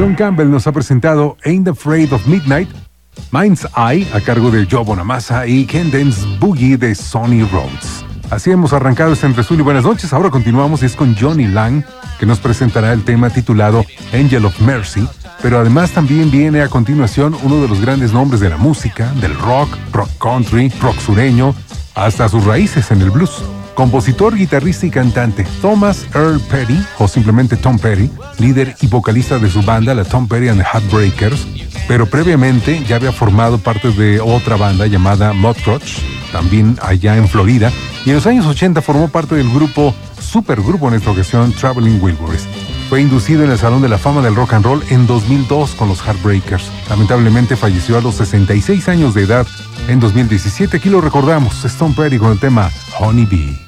John Campbell nos ha presentado Ain't Afraid of Midnight, Mind's Eye a cargo de Joe Bonamassa y Can Dance Boogie de Sonny Rhodes. Así hemos arrancado este Entre Azul y Buenas Noches. Ahora continuamos y es con Johnny Lang, que nos presentará el tema titulado Angel of Mercy, pero además también viene a continuación uno de los grandes nombres de la música, del rock, rock country, rock sureño, hasta sus raíces en el blues. Compositor, guitarrista y cantante, Thomas Earl Petty, o simplemente Tom Petty, líder y vocalista de su banda, la Tom Petty and the Heartbreakers, pero previamente ya había formado parte de otra banda llamada Mudcrutch, también allá en Florida, y en los años 80 formó parte del supergrupo en esta ocasión, Traveling Wilburys. Fue inducido en el Salón de la Fama del Rock and Roll en 2002 con los Heartbreakers. Lamentablemente falleció a los 66 años de edad en 2017. Aquí lo recordamos, Tom Petty con el tema Honey Bee.